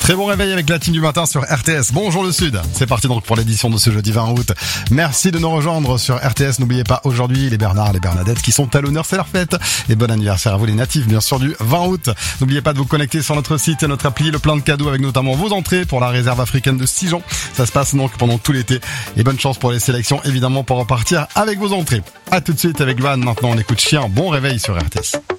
Très bon réveil avec la team du matin sur RTS. Bonjour le Sud. C'est parti donc pour l'édition de ce jeudi 20 août. Merci de nous rejoindre sur RTS. N'oubliez pas aujourd'hui les Bernard, les Bernadettes qui sont à l'honneur, c'est leur fête. Et bon anniversaire à vous les natifs bien sûr du 20 août. N'oubliez pas de vous connecter sur notre site et notre appli, le plein de cadeaux avec notamment vos entrées pour la réserve africaine de Sijon. Ça se passe donc pendant tout l'été. Et bonne chance pour les sélections évidemment pour repartir avec vos entrées. À tout de suite avec Van. Maintenant on écoute Chien. Bon réveil sur RTS.